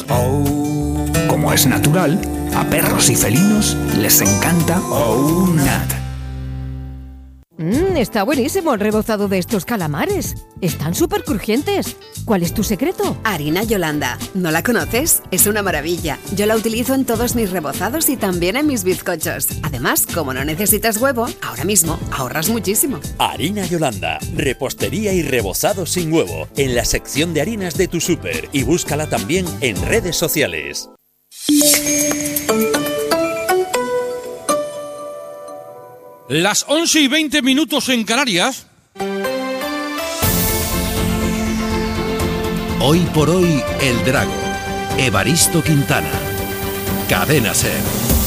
Oh. Como es natural, a perros y felinos les encanta OUNAT. Está buenísimo el rebozado de estos calamares. Están súper crujientes. ¿Cuál es tu secreto? Harina Yolanda. ¿No la conoces? Es una maravilla. Yo la utilizo en todos mis rebozados y también en mis bizcochos. Además, como no necesitas huevo, ahora mismo ahorras muchísimo. Harina Yolanda. Repostería y rebozado sin huevo. En la sección de harinas de tu súper. Y búscala también en redes sociales. Las 11:20 en Canarias. Hoy por hoy, El Drago. Evaristo Quintana. Cadena SER.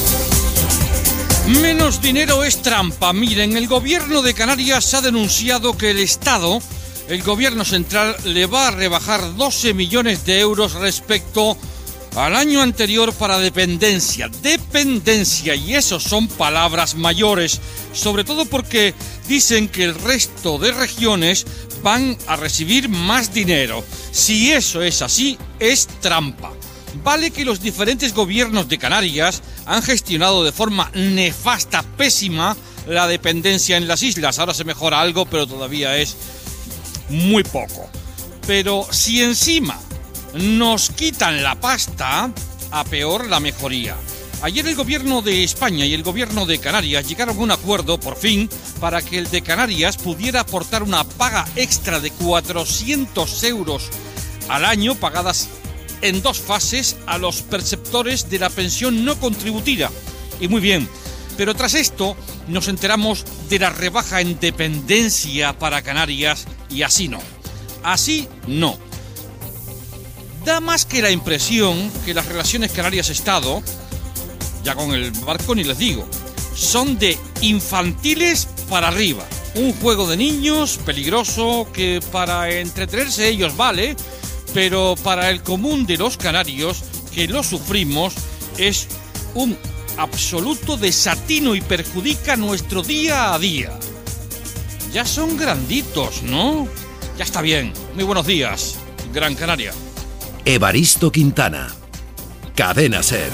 Menos dinero es trampa. Miren, el gobierno de Canarias ha denunciado que el Estado, el gobierno central, le va a rebajar 12 millones de euros respecto al año anterior para dependencia, y eso son palabras mayores, sobre todo porque dicen que el resto de regiones van a recibir más dinero. Si eso es así, es trampa. Vale que los diferentes gobiernos de Canarias han gestionado de forma nefasta, pésima, la dependencia en las islas. Ahora se mejora algo, pero todavía es muy poco. Pero si encima nos quitan la pasta, a peor la mejoría. Ayer el gobierno de España y el gobierno de Canarias llegaron a un acuerdo, por fin, para que el de Canarias pudiera aportar una paga extra de 400 euros al año, pagadas en 2 fases, a los perceptores de la pensión no contributiva. Y muy bien, pero tras esto nos enteramos de la rebaja en dependencia para Canarias y así no. Así no. Da más que la impresión que las relaciones Canarias-Estado, ya con el barco ni les digo, son de infantiles para arriba. Un juego de niños peligroso que para entretenerse ellos vale, pero para el común de los canarios, que lo sufrimos, es un absoluto desatino y perjudica nuestro día a día. Ya son granditos, ¿no? Ya está bien. Muy buenos días, Gran Canaria. Evaristo Quintana. Cadena SER.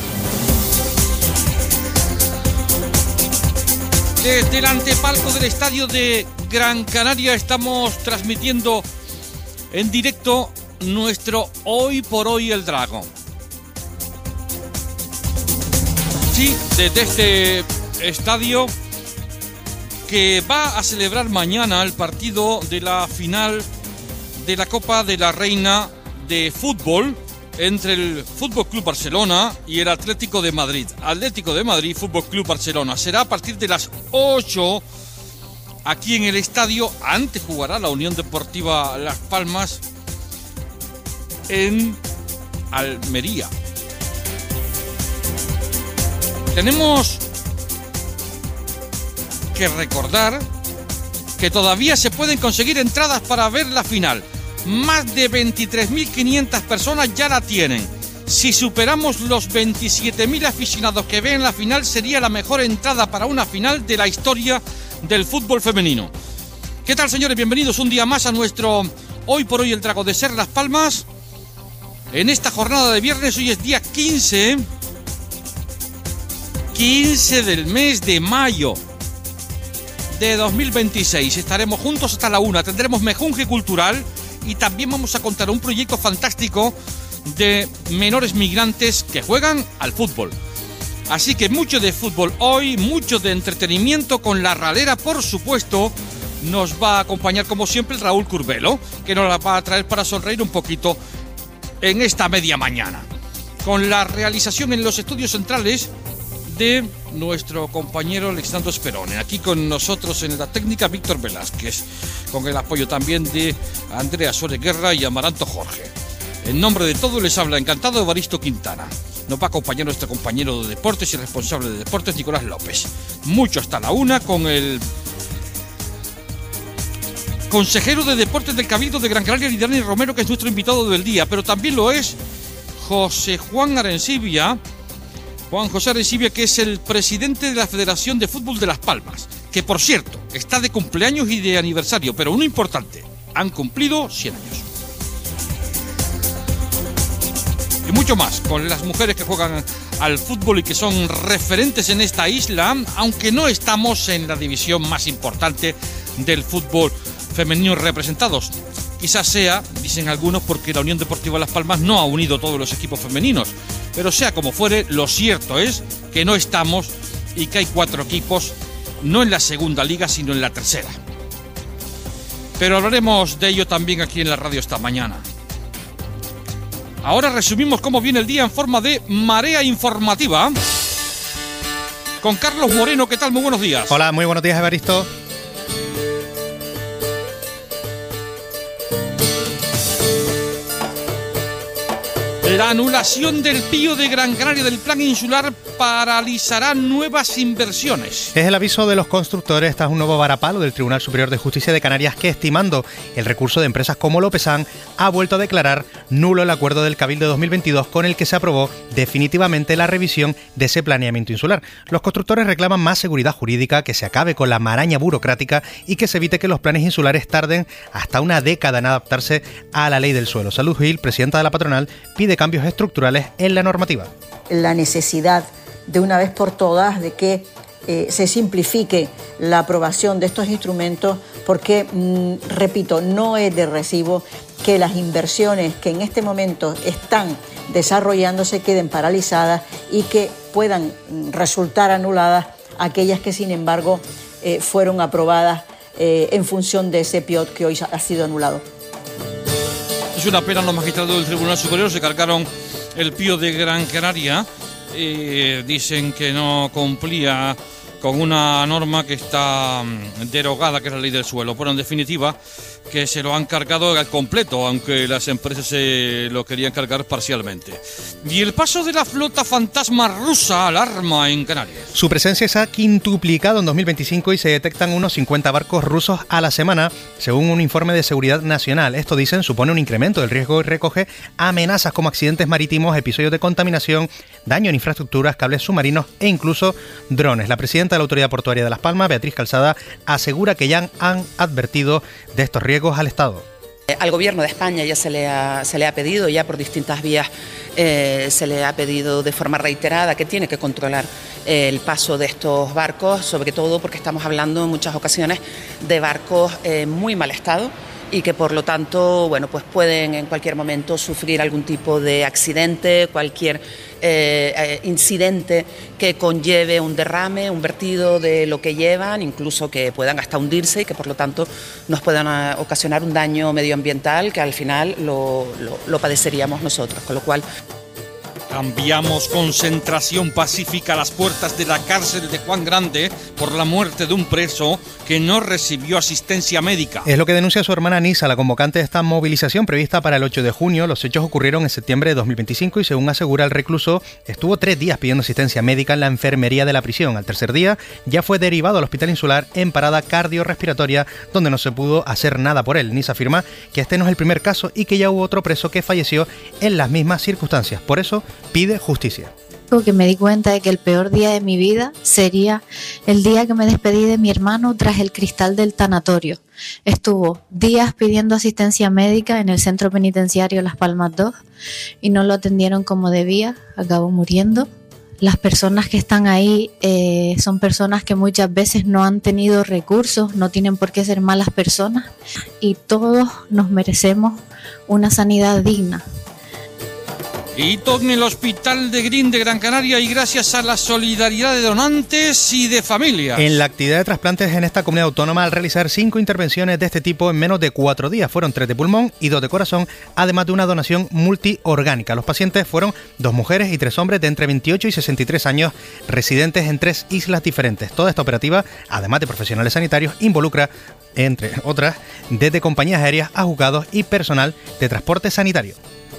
Desde el antepalco del estadio de Gran Canaria estamos transmitiendo en directo nuestro Hoy por Hoy El Drago. Sí, desde este estadio que va a celebrar mañana el partido de la final de la Copa de la Reina de fútbol entre el Fútbol Club Barcelona y el Atlético de Madrid. Atlético de Madrid, Fútbol Club Barcelona. Será a partir de las 8 aquí en el estadio. Antes jugará la Unión Deportiva Las Palmas en Almería. Tenemos que recordar que todavía se pueden conseguir entradas para ver la final. Más de 23.500 personas ya la tienen. Si superamos los 27.000 aficionados que ven la final, sería la mejor entrada para una final de la historia del fútbol femenino. ¿Qué tal, señores? Bienvenidos un día más a nuestro Hoy por Hoy El Drago de SER Las Palmas. En esta jornada de viernes, hoy es día 15 del mes de mayo de 2026. Estaremos juntos hasta la 1. Tendremos mejunje cultural y también vamos a contar un proyecto fantástico de menores migrantes que juegan al fútbol. Así que mucho de fútbol hoy, mucho de entretenimiento con la ralera, por supuesto. Nos va a acompañar como siempre el Raúl Curbelo, que nos la va a traer para sonreír un poquito en esta media mañana. Con la realización en los estudios centrales de nuestro compañero Alexandro Sperone. Aquí con nosotros en la técnica Víctor Velázquez, con el apoyo también de Andrea Suárez Guerra y Amaranto Jorge. En nombre de todos les habla encantado Evaristo Quintana. Nos va a acompañar nuestro compañero de deportes y responsable de deportes Nicolás López. Mucho hasta la 1 con el consejero de deportes del Cabildo de Gran Canaria, Dani Romero, que es nuestro invitado del día, pero también lo es José Juan Arencibia. Juan José Arencibia, que es el presidente de la Federación de Fútbol de Las Palmas, que por cierto está de cumpleaños y de aniversario, pero uno importante, han cumplido 100 años. y mucho más con las mujeres que juegan al fútbol y que son referentes en esta isla, aunque no estamos en la división más importante del fútbol femenino representados. Quizás sea, dicen algunos, porque la Unión Deportiva Las Palmas no ha unido todos los equipos femeninos, pero sea como fuere, lo cierto es que no estamos y que hay 4 equipos, no en la segunda liga, sino en la tercera. Pero hablaremos de ello también aquí en la radio esta mañana. Ahora resumimos cómo viene el día en forma de marea informativa con Carlos Moreno. ¿Qué tal? Muy buenos días. Hola, muy buenos días, Evaristo. La anulación del Pío de Gran Canaria del plan insular paralizará nuevas inversiones. Es el aviso de los constructores tras un nuevo varapalo del Tribunal Superior de Justicia de Canarias que, estimando el recurso de empresas como Lopezán, ha vuelto a declarar nulo el acuerdo del Cabildo de 2022 con el que se aprobó definitivamente la revisión de ese planeamiento insular. Los constructores reclaman más seguridad jurídica, que se acabe con la maraña burocrática y que se evite que los planes insulares tarden hasta una década en adaptarse a la ley del suelo. Salud Gil, presidenta de la patronal, pide cambios estructurales en la normativa. La necesidad de una vez por todas de que se simplifique la aprobación de estos instrumentos porque, repito, no es de recibo que las inversiones que en este momento están desarrollándose queden paralizadas y que puedan resultar anuladas aquellas que, sin embargo, fueron aprobadas en función de ese PIOT que hoy ha sido anulado. Es una pena, los magistrados del Tribunal Superior se cargaron el Pío de Gran Canaria. Dicen que no cumplía con una norma que está derogada, que es la ley del suelo. Pero en definitiva, que se lo han cargado al completo, aunque las empresas se lo querían cargar parcialmente. Y el paso de la flota fantasma rusa alarma en Canarias. Su presencia se ha quintuplicado en 2025 y se detectan unos 50 barcos rusos a la semana, según un informe de Seguridad Nacional. Esto, dicen, supone un incremento del riesgo y recoge amenazas como accidentes marítimos, episodios de contaminación, daño en infraestructuras, cables submarinos e incluso drones. La presidenta de la Autoridad Portuaria de Las Palmas, Beatriz Calzada, asegura que ya han advertido de estos riesgos al Estado. Al Gobierno de España ya se le ha pedido, ya por distintas vías se le ha pedido de forma reiterada que tiene que controlar el paso de estos barcos, sobre todo porque estamos hablando en muchas ocasiones de barcos en muy mal estado y que por lo tanto, bueno, pues pueden en cualquier momento sufrir algún tipo de accidente, cualquier incidente que conlleve un derrame, un vertido de lo que llevan, incluso que puedan hasta hundirse y que por lo tanto nos puedan ocasionar un daño medioambiental que al final lo padeceríamos nosotros, con lo cual... Cambiamos concentración pacífica a las puertas de la cárcel de Juan Grande por la muerte de un preso que no recibió asistencia médica. Es lo que denuncia su hermana Nisa, la convocante de esta movilización prevista para el 8 de junio. Los hechos ocurrieron en septiembre de 2025 y, según asegura el recluso, estuvo 3 días pidiendo asistencia médica en la enfermería de la prisión. Al tercer día ya fue derivado al hospital insular en parada cardiorrespiratoria, donde no se pudo hacer nada por él. Nisa afirma que este no es el primer caso y que ya hubo otro preso que falleció en las mismas circunstancias. Por eso pide justicia. Que me di cuenta de que el peor día de mi vida sería el día que me despedí de mi hermano tras el cristal del tanatorio. Estuvo días pidiendo asistencia médica en el centro penitenciario Las Palmas 2 y no lo atendieron como debía, acabó muriendo. Las personas que están ahí son personas que muchas veces no han tenido recursos, no tienen por qué ser malas personas y todos nos merecemos una sanidad digna. Hito en el Hospital de Green de Gran Canaria y gracias a la solidaridad de donantes y de familias. En la actividad de trasplantes en esta comunidad autónoma, al realizar 5 intervenciones de este tipo en menos de 4 días, fueron 3 de pulmón y 2 de corazón, además de una donación multiorgánica. Los pacientes fueron 2 mujeres y 3 hombres de entre 28 y 63 años, residentes en 3 islas diferentes. Toda esta operativa, además de profesionales sanitarios, involucra, entre otras, desde compañías aéreas a juzgados y personal de transporte sanitario.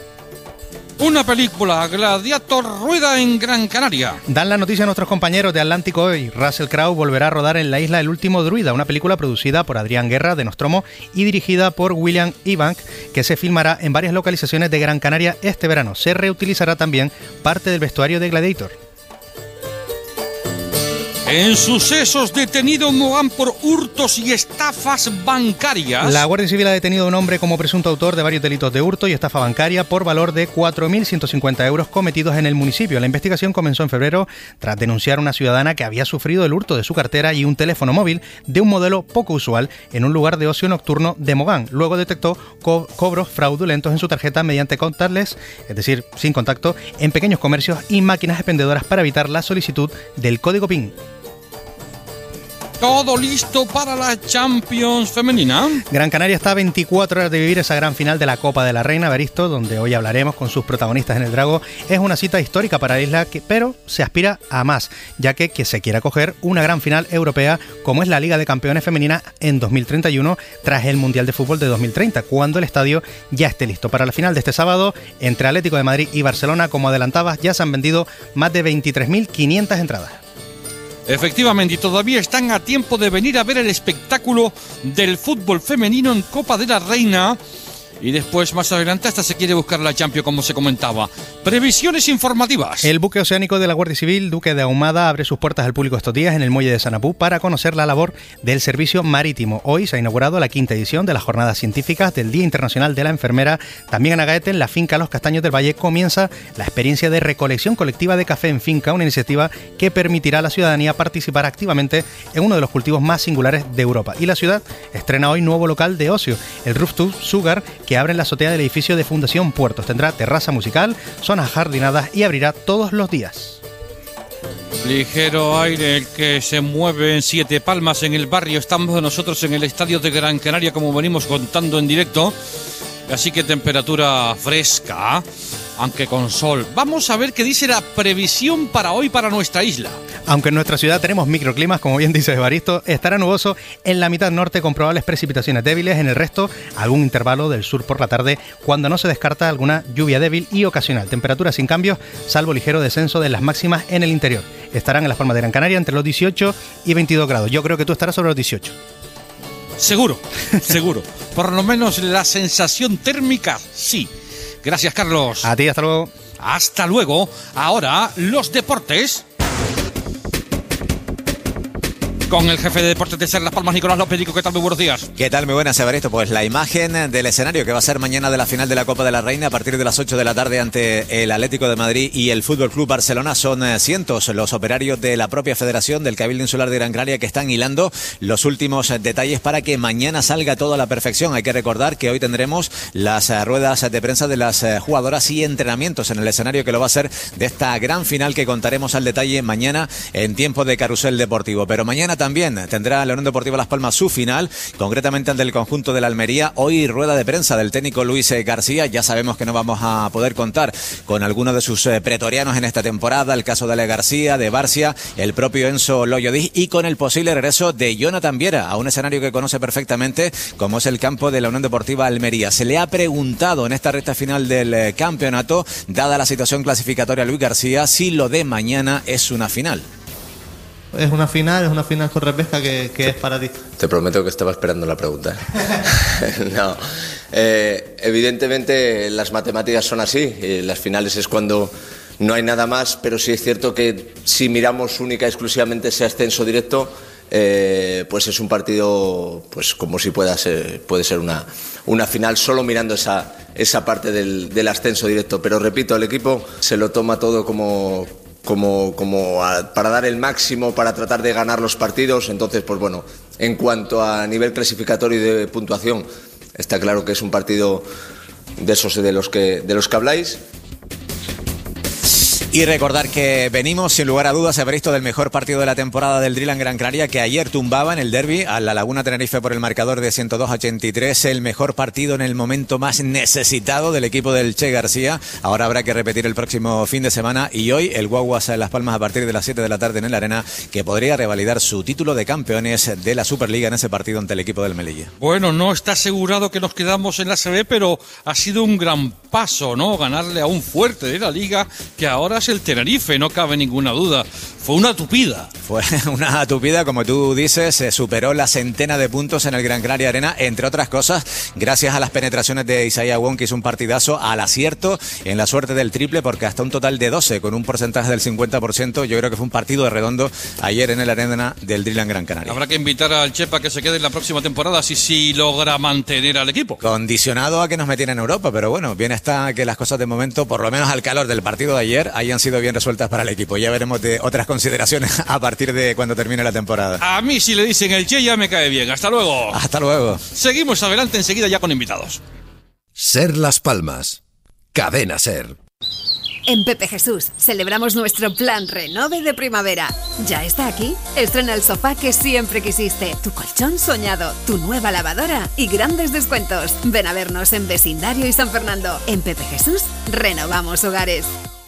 Una película, Gladiator, rueda en Gran Canaria. Dan la noticia a nuestros compañeros de Atlántico hoy. Russell Crowe volverá a rodar en la isla El último druida, una película producida por Adrián Guerra de Nostromo y dirigida por William Ebank, que se filmará en varias localizaciones de Gran Canaria este verano. Se reutilizará también parte del vestuario de Gladiator. En sucesos, detenido en Mogán por hurtos y estafas bancarias. La Guardia Civil ha detenido a un hombre como presunto autor de varios delitos de hurto y estafa bancaria por valor de 4.150 euros cometidos en el municipio. La investigación comenzó en febrero tras denunciar a una ciudadana que había sufrido el hurto de su cartera y un teléfono móvil de un modelo poco usual en un lugar de ocio nocturno de Mogán. Luego detectó cobros fraudulentos en su tarjeta mediante contactless, es decir, sin contacto, en pequeños comercios y máquinas expendedoras para evitar la solicitud del código PIN. Todo listo para la Champions femenina. Gran Canaria está a 24 horas de vivir esa gran final de la Copa de la Reina, Evaristo, donde hoy hablaremos con sus protagonistas en el Drago. Es una cita histórica para la isla, pero se aspira a más, ya que se quiere acoger una gran final europea como es la Liga de Campeones Femenina en 2031, tras el Mundial de Fútbol de 2030, cuando el estadio ya esté listo. Para la final de este sábado, entre Atlético de Madrid y Barcelona, como adelantabas, ya se han vendido más de 23.500 entradas. Efectivamente, y todavía están a tiempo de venir a ver el espectáculo del fútbol femenino en Copa de la Reina. Y después, más adelante, hasta se quiere buscar la Champions, como se comentaba. Previsiones informativas. El buque oceánico de la Guardia Civil, Duque de Ahumada, abre sus puertas al público estos días en el muelle de Sanapú para conocer la labor del servicio marítimo. Hoy se ha inaugurado la 5ª edición de las Jornadas Científicas del Día Internacional de la Enfermera. También en Agaete, en la finca Los Castaños del Valle, comienza la experiencia de recolección colectiva de café en finca, una iniciativa que permitirá a la ciudadanía participar activamente en uno de los cultivos más singulares de Europa. Y la ciudad estrena hoy nuevo local de ocio, el Rooftop Sugar, que abre en la azotea del edificio de Fundación Puertos. Tendrá terraza musical, zonas jardinadas y abrirá todos los días. Ligero aire el que se mueve en Siete Palmas, en el barrio. Estamos nosotros en el estadio de Gran Canaria, como venimos contando en directo. Así que temperatura fresca, aunque con sol. Vamos a ver qué dice la previsión para hoy para nuestra isla. Aunque en nuestra ciudad tenemos microclimas, como bien dice Evaristo, estará nuboso en la mitad norte con probables precipitaciones débiles. En el resto, algún intervalo del sur por la tarde, cuando no se descarta alguna lluvia débil y ocasional. Temperaturas sin cambios, salvo ligero descenso de las máximas en el interior. Estarán en las Palmas de Gran Canaria entre los 18 y 22 grados. Yo creo que tú estarás sobre los 18. Seguro, seguro. Por lo menos la sensación térmica, sí. Gracias, Carlos. A ti, hasta luego. Hasta luego. Ahora, los deportes. Con el jefe de deportes de Ser Las Palmas, Nicolás López. ¿Qué tal? Muy buenos días. ¿Qué tal? Muy buenas, Evaristo. Pues la imagen del escenario que va a ser mañana de la final de la Copa de la Reina a partir de las 8 de la tarde ante el Atlético de Madrid y el Fútbol Club Barcelona. Son cientos los operarios de la propia federación del Cabildo Insular de Gran Canaria que están hilando los últimos detalles para que mañana salga todo a la perfección. Hay que recordar que hoy tendremos las ruedas de prensa de las jugadoras y entrenamientos en el escenario que lo va a ser de esta gran final que contaremos al detalle mañana en tiempo de carrusel deportivo. Pero mañana también tendrá la Unión Deportiva Las Palmas su final, concretamente ante el conjunto de la Almería. Hoy rueda de prensa del técnico Luis García. Ya sabemos que no vamos a poder contar con alguno de sus pretorianos en esta temporada, el caso de Ale García, de Barcia, el propio Enzo Loyodí, y con el posible regreso de Jonathan Viera a un escenario que conoce perfectamente como es el campo de la Unión Deportiva Almería. Se le ha preguntado en esta recta final del campeonato, dada la situación clasificatoria a Luis García, si lo de mañana es una final. Es una final con repesca que es para ti. Te prometo que estaba esperando la pregunta. No, evidentemente las matemáticas son así. Las finales es cuando no hay nada más, pero sí es cierto que si miramos única y exclusivamente ese ascenso directo, pues es un partido, pues como si puede ser una final solo mirando esa parte del ascenso directo. Pero repito, el equipo se lo toma todo como para dar el máximo, para tratar de ganar los partidos. Entonces, pues bueno, en cuanto a nivel clasificatorio y de puntuación, está claro que es un partido de esos de los que habláis. Y recordar que venimos, sin lugar a dudas, Evaristo, del mejor partido de la temporada del Drill en Gran Canaria, que ayer tumbaba en el derbi a la Laguna Tenerife por el marcador de 102-83. El mejor partido en el momento más necesitado del equipo del Che García. Ahora habrá que repetir el próximo fin de semana. Y hoy el Guaguas en Las Palmas a partir de las 7 de la tarde en el Arena, que podría revalidar su título de campeones de la Superliga en ese partido ante el equipo del Melilla. Bueno, no está asegurado que nos quedamos en la ACB, pero ha sido un gran paso, ¿no? Ganarle a un fuerte de la Liga que ahora tablas el Tenerife, no cabe ninguna duda. Fue una tupida. Fue una tupida, como tú dices, se superó la centena de puntos en el Gran Canaria Arena, entre otras cosas, gracias a las penetraciones de Isaiah Wong, que hizo un partidazo, al acierto en la suerte del triple, porque hasta un total de 12, con un porcentaje del 50%, yo creo que fue un partido de redondo ayer en el arena del Dreamland Gran Canaria. Habrá que invitar al Chepa que se quede en la próxima temporada, si logra mantener al equipo. Condicionado a que nos metieran en Europa, pero bueno, bien está que las cosas de momento, por lo menos al calor del partido de ayer, hayan sido bien resueltas para el equipo. Ya veremos de otras consideraciones a partir de cuando termine la temporada. A mí si le dicen el Che ya me cae bien. Hasta luego. Hasta luego. Seguimos adelante enseguida ya con invitados. Ser Las Palmas. Cadena Ser. En Pepe Jesús celebramos nuestro plan Renove de primavera. ¿Ya está aquí? Estrena el sofá que siempre quisiste, tu colchón soñado, tu nueva lavadora y grandes descuentos. Ven a vernos en Vecindario y San Fernando. En Pepe Jesús renovamos hogares.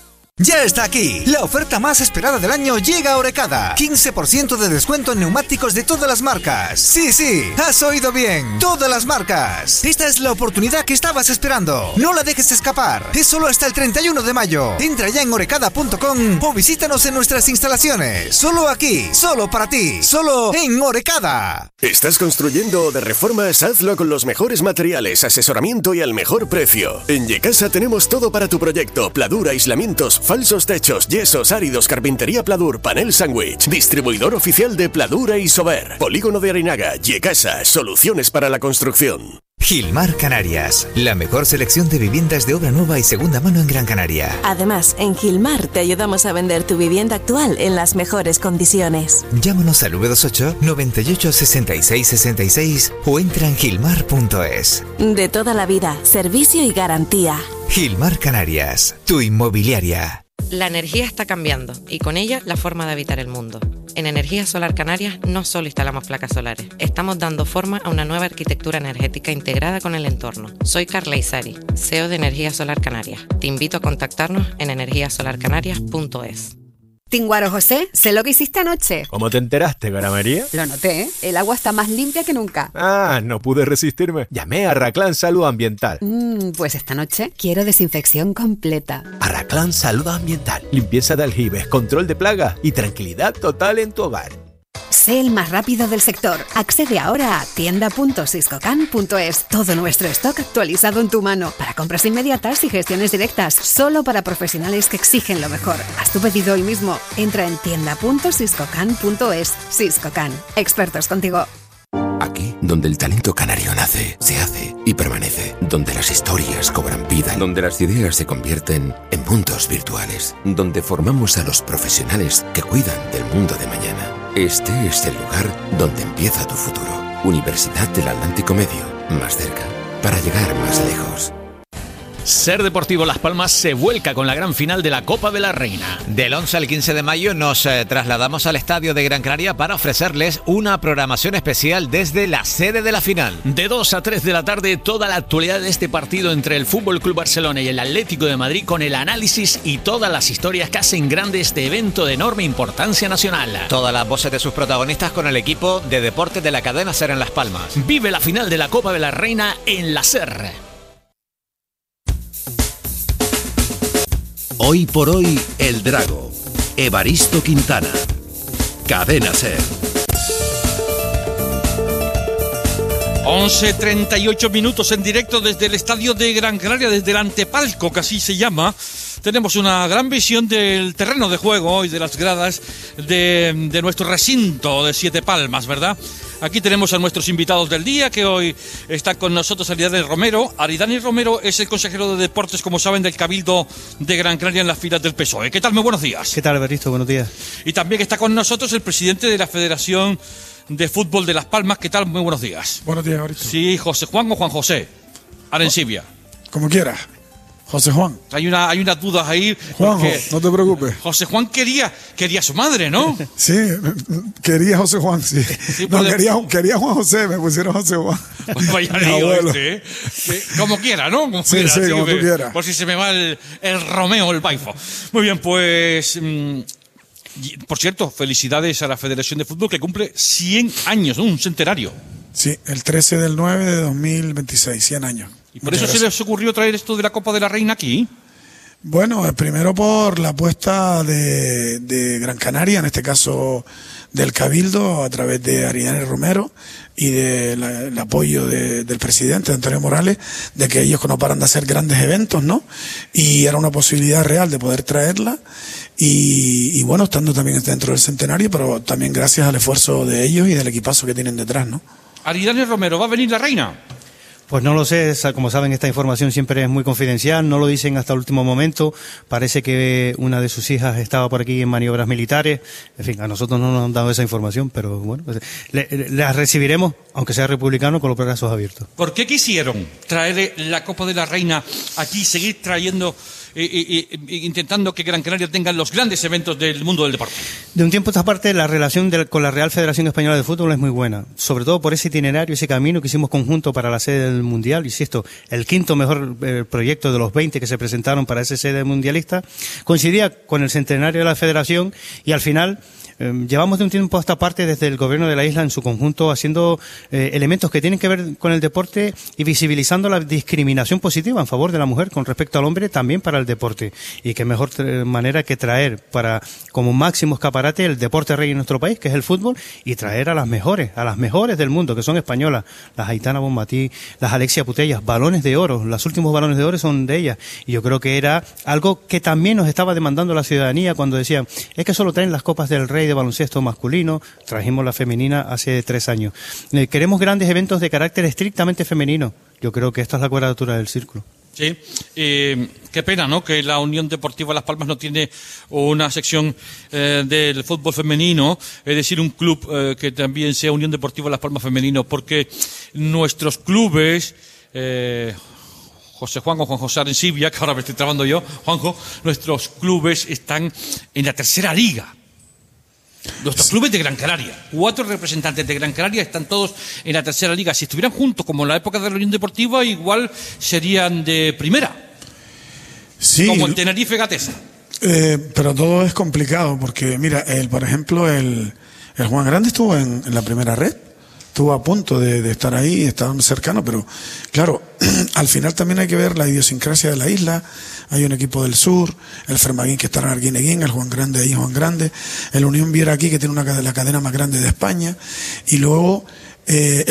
Ya está aquí. La oferta más esperada del año llega a Orecada. 15% de descuento en neumáticos de todas las marcas. Sí, has oído bien. Todas las marcas. Esta es la oportunidad que estabas esperando. No la dejes escapar. Es solo hasta el 31 de mayo. Entra ya en orecada.com o visítanos en nuestras instalaciones. Solo aquí, solo para ti, solo en Orecada. ¿Estás construyendo o de reformas? Hazlo con los mejores materiales, asesoramiento y al mejor precio. En Yecasa tenemos todo para tu proyecto. Pladur, aislamientos, falsos techos, yesos, áridos, carpintería Pladur, panel sándwich. Distribuidor oficial de Pladur e Isover. Polígono de Arinaga, Yecasa, soluciones para la construcción. Gilmar Canarias, la mejor selección de viviendas de obra nueva y segunda mano en Gran Canaria. Además, en Gilmar te ayudamos a vender tu vivienda actual en las mejores condiciones. Llámanos al 928 98 66 66 o entra en gilmar.es. De toda la vida, servicio y garantía. Gilmar Canarias, tu inmobiliaria. La energía está cambiando y con ella la forma de habitar el mundo. En Energía Solar Canarias no solo instalamos placas solares, estamos dando forma a una nueva arquitectura energética integrada con el entorno. Soy Carla Isari, CEO de Energía Solar Canarias. Te invito a contactarnos en energiasolarcanarias.es. Tinguaro José, sé lo que hiciste anoche. ¿Cómo te enteraste, Gara María? Lo noté, ¿eh? El agua está más limpia que nunca. Ah, no pude resistirme. Llamé a Arraclán Salud Ambiental. Pues esta noche quiero desinfección completa. Arraclán Salud Ambiental. Limpieza de aljibes, control de plagas y tranquilidad total en tu hogar. Sé el más rápido del sector. Accede ahora a tienda.siscocan.es. Todo nuestro stock actualizado en tu mano. Para compras inmediatas y gestiones directas. Solo para profesionales que exigen lo mejor. Haz tu pedido hoy mismo. Entra en tienda.siscocan.es. Siscocan. Expertos contigo. Aquí, donde el talento canario nace, se hace y permanece. Donde las historias cobran vida. Donde las ideas se convierten en mundos virtuales. Donde formamos a los profesionales que cuidan del mundo de mañana. Este es el lugar donde empieza tu futuro. Universidad del Atlántico Medio. Más cerca, para llegar más lejos. Ser Deportivo Las Palmas se vuelca con la gran final de la Copa de la Reina. Del 11 al 15 de mayo nos trasladamos al estadio de Gran Canaria para ofrecerles una programación especial desde la sede de la final. De 2 a 3 de la tarde, toda la actualidad de este partido entre el FC Barcelona y el Atlético de Madrid, con el análisis y todas las historias que hacen grande este evento de enorme importancia nacional. Todas las voces de sus protagonistas con el equipo de deportes de la cadena SER en Las Palmas. Vive la final de la Copa de la Reina en la SER. Hoy por hoy, El Drago. Evaristo Quintana. Cadena SER. 11:38 minutos en directo desde el estadio de Gran Canaria, desde el antepalco, que así se llama. Tenemos una gran visión del terreno de juego y de las gradas de nuestro recinto de Siete Palmas, ¿verdad? Aquí tenemos a nuestros invitados del día, que hoy está con nosotros Aridane Romero. Aridane Romero es el consejero de Deportes, como saben, del Cabildo de Gran Canaria en las filas del PSOE. ¿Qué tal? Muy buenos días. ¿Qué tal, Evaristo? Buenos días. Y también está con nosotros el presidente de la Federación de Fútbol de Las Palmas. ¿Qué tal? Muy buenos días. Buenos días, Evaristo. Sí, José Juan o Juan José. Arencibia. Como quieras. José Juan. Hay unas dudas ahí. Juanjo, no te preocupes. José Juan quería a su madre, ¿no? Sí, quería José Juan, sí. No, quería Juan José, me pusieron José Juan. Pues vaya lío este, ¿eh? Como quiera, ¿no? Como sí, quiera, como tú quieras. Por si se me va el Romeo, el Baifo. Muy bien, pues... por cierto, felicidades a la Federación de Fútbol, que cumple 100 años, un centenario. Sí, el 13 del 9 de 2026, 100 años. ¿Y por eso se les ocurrió traer esto de la Copa de la Reina aquí? Bueno, primero por la apuesta de Gran Canaria, en este caso del Cabildo, a través de Ariane Romero y del apoyo del presidente Antonio Morales, de que ellos no paran de hacer grandes eventos, ¿no? Y era una posibilidad real de poder traerla y bueno, estando también dentro del centenario, pero también gracias al esfuerzo de ellos y del equipazo que tienen detrás, ¿no? Ariane Romero, ¿va a venir la reina? Pues no lo sé, como saben, esta información siempre es muy confidencial, no lo dicen hasta el último momento. Parece que una de sus hijas estaba por aquí en maniobras militares. En fin, a nosotros no nos han dado esa información, pero bueno, pues, la recibiremos, aunque sea republicano, con los brazos abiertos. ¿Por qué quisieron traer la Copa de la Reina aquí, seguir trayendo, intentando que Gran Canaria tenga los grandes eventos del mundo del deporte? De un tiempo a esta parte, la relación con la Real Federación Española de Fútbol es muy buena, sobre todo por ese itinerario, ese camino que hicimos conjunto para la sede del Mundial, insisto, el quinto mejor proyecto de los 20 que se presentaron para esa sede mundialista, coincidía con el centenario de la Federación y al final llevamos de un tiempo a esta parte desde el gobierno de la isla en su conjunto haciendo elementos que tienen que ver con el deporte y visibilizando la discriminación positiva en favor de la mujer con respecto al hombre también para el deporte. Y qué mejor manera que traer como máximo escaparate el deporte rey en nuestro país, que es el fútbol, y traer a las mejores del mundo, que son españolas, las Aitana Bonmatí, las Alexia Putellas, balones de oro, los últimos balones de oro son de ellas. Y yo creo que era algo que también nos estaba demandando la ciudadanía cuando decían, es que solo traen las copas del rey de baloncesto masculino, trajimos la femenina hace 3 años. Queremos grandes eventos de carácter estrictamente femenino. Yo creo que esta es la cuadratura del círculo. Sí, qué pena, ¿no?, que la Unión Deportiva Las Palmas no tiene una sección del fútbol femenino, es decir, un club que también sea Unión Deportiva Las Palmas femenino, porque nuestros clubes... Juan José Arencibia, que ahora me estoy trabando yo, Juanjo, nuestros clubes están en la tercera liga. Nuestros clubes de Gran Canaria, 4 representantes de Gran Canaria están todos en la tercera liga. Si estuvieran juntos como en la época de la Unión Deportiva, igual serían de primera. Sí, como el Tenerife Gatesa. Pero todo es complicado porque, mira, por ejemplo, el Juan Grande estuvo en la primera red. Estuvo a punto de estar ahí, estaba cercano, pero claro, al final también hay que ver la idiosincrasia de la isla. Hay un equipo del sur, el Fermaguín que está en Arguineguín, el Juan Grande ahí, Juan Grande, el Unión Viera aquí que tiene la cadena más grande de España, y luego